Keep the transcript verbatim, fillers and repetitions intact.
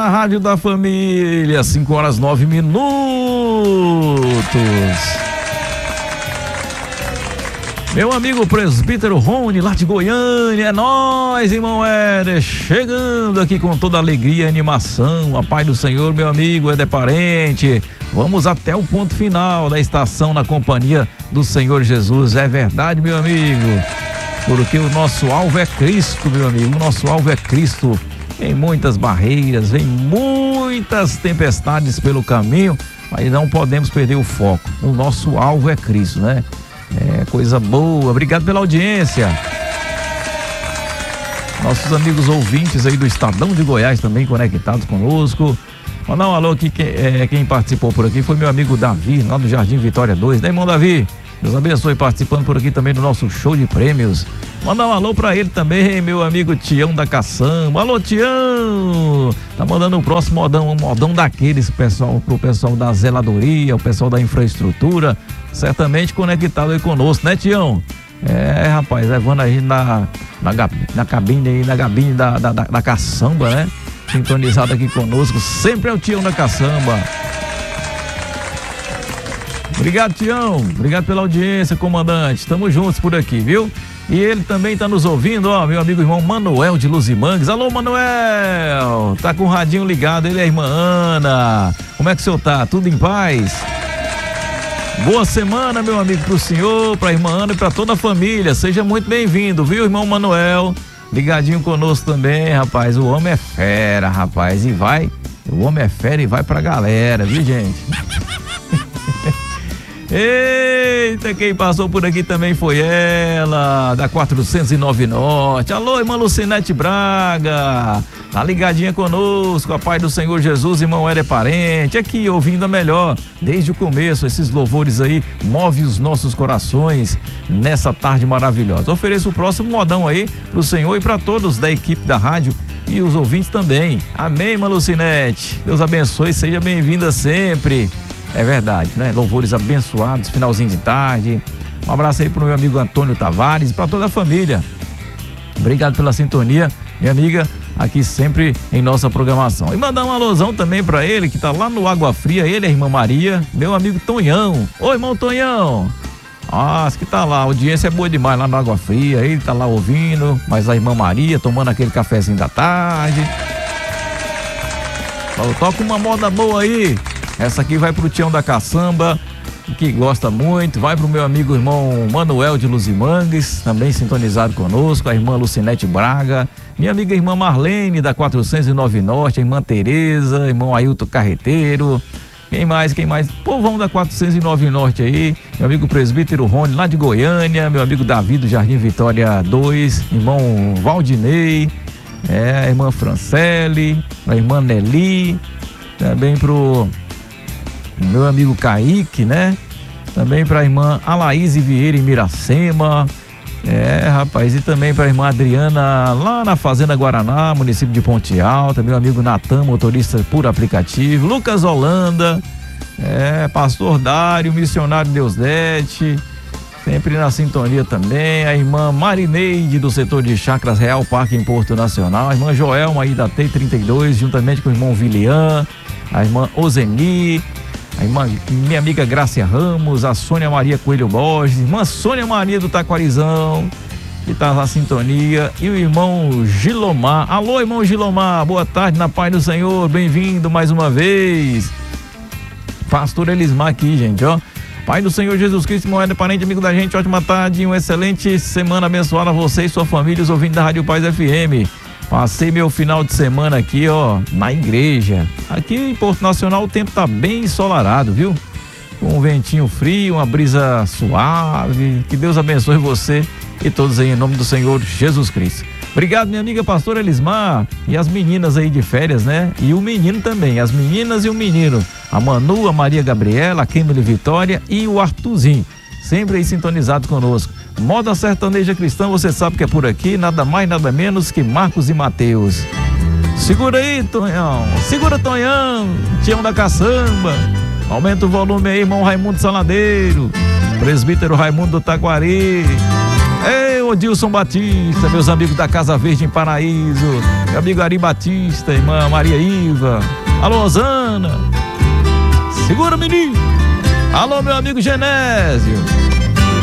Rádio da Família, cinco horas nove minutos. Meu amigo presbítero Rony, lá de Goiânia, é nóis, irmão Éder, chegando aqui com toda alegria e animação. A paz do Senhor, meu amigo Éder Parente. Vamos até o ponto final da estação na companhia do Senhor Jesus. É verdade, meu amigo, porque o nosso alvo é Cristo, meu amigo. O nosso alvo é Cristo. Vem muitas barreiras, vem muitas tempestades pelo caminho, mas não podemos perder o foco. O nosso alvo é Cristo, né? É coisa boa. Obrigado pela audiência. Nossos amigos ouvintes aí do Estadão de Goiás também conectados conosco. Mandar um alô aqui, que, é, quem participou por aqui foi meu amigo Davi, lá do Jardim Vitória dois, né, irmão Davi? Deus abençoe, participando por aqui também do nosso show de prêmios. Mandar um alô pra ele também, meu amigo Tião da Caçamba. Alô, Tião! Tá mandando o próximo modão, um modão daqueles, pessoal, pro pessoal da zeladoria, o pessoal da infraestrutura, certamente conectado aí conosco, né, Tião? É, rapaz, levando aí na, na, na cabine aí, na cabine da, da, da, da Caçamba, né? Sintonizado aqui conosco, sempre é o Tião da Caçamba. Obrigado, Tião. Obrigado pela audiência, comandante. Estamos juntos por aqui, viu? E ele também está nos ouvindo, ó, meu amigo irmão Manuel de Luzimangues. Alô, Manuel! Tá com o radinho ligado, ele é a irmã Ana. Como é que o senhor tá? Tudo em paz? Boa semana, meu amigo, pro senhor, pra irmã Ana e pra toda a família. Seja muito bem-vindo, viu, irmão Manuel? Ligadinho conosco também, rapaz. O homem é fera, rapaz. E vai, o homem é fera e vai pra galera, viu, gente? Eita, quem passou por aqui também foi ela, da quatrocentos e nove Norte. Alô, irmã Lucinete Braga, tá ligadinha conosco, a paz do Senhor Jesus, irmão Éder Parente, aqui ouvindo a melhor, desde o começo, esses louvores aí, move os nossos corações nessa tarde maravilhosa. Ofereço o próximo modão aí pro Senhor e para todos da equipe da rádio e os ouvintes também. Amém, irmã Lucinete, Deus abençoe, seja bem-vinda sempre. É verdade, né? Louvores abençoados, finalzinho de tarde. Um abraço aí pro meu amigo Antônio Tavares e pra toda a família. Obrigado pela sintonia, minha amiga, aqui sempre em nossa programação. E mandar um alusão também pra ele, que tá lá no Água Fria, ele, a irmã Maria, meu amigo Tonhão. Ô, irmão Tonhão. Nossa, que tá lá, a audiência é boa demais lá no Água Fria, ele tá lá ouvindo, mas a irmã Maria tomando aquele cafezinho da tarde. Toca uma moda boa aí. Essa aqui vai pro Tião da Caçamba, que gosta muito. Vai pro meu amigo irmão Manuel de Luzimangues, também sintonizado conosco. A irmã Lucinete Braga, minha amiga irmã Marlene da quatrocentos e nove Norte, a irmã Tereza, irmão Ailton Carreteiro. Quem mais, quem mais? Povão da quatrocentos e nove Norte aí, meu amigo presbítero Rony lá de Goiânia, meu amigo Davi do Jardim Vitória dois, irmão Valdinei, é, a irmã Francele, a irmã Nelly, também pro meu amigo Kaique, né? Também para a irmã Alaíse Vieira em Miracema. É, rapaz, e também para a irmã Adriana lá na Fazenda Guaraná, município de Ponte Alta. Meu amigo Natan, motorista por aplicativo. Lucas Holanda, é, pastor Dário, missionário Deusdete, sempre na sintonia também. A irmã Marineide do setor de Chacras Real Parque em Porto Nacional. A irmã Joelma aí da T trinta e dois, juntamente com o irmão Vilian. A irmã Ozeni. A irmã, minha amiga Grácia Ramos, a Sônia Maria Coelho Borges, irmã Sônia Maria do Taquarizão, que tá na sintonia, e o irmão Gilomar. Alô, irmão Gilomar, boa tarde, na paz do Senhor, bem-vindo mais uma vez. Pastor Elismar aqui, gente, ó. Pai do Senhor Jesus Cristo, irmão Éder Parente, amigo da gente, ótima tarde, uma excelente semana abençoada a você e sua família, os ouvintes da Rádio Paz F M. Passei meu final de semana aqui, ó, na igreja. Aqui em Porto Nacional o tempo tá bem ensolarado, viu? Com um ventinho frio, uma brisa suave. Que Deus abençoe você e todos aí em nome do Senhor Jesus Cristo. Obrigado, minha amiga pastora Elismar. E as meninas aí de férias, né? E o menino também, as meninas e o menino. A Manu, a Maria Gabriela, a Kimberly Vitória e o Artuzinho. Sempre aí sintonizado conosco. Moda Sertaneja Cristã, você sabe que é por aqui, nada mais, nada menos que Marcos e Mateus. Segura aí, Tonhão. Segura, Tonhão. Tião da Caçamba. Aumenta o volume aí, irmão Raimundo Saladeiro. Presbítero Raimundo do Taquari. Ei, o irmão Odilson Batista, meus amigos da Casa Verde em Paraíso, meu amigo Ari Batista, irmã Maria Iva. Alô, Osana. Segura, menino. Alô, meu amigo Genésio.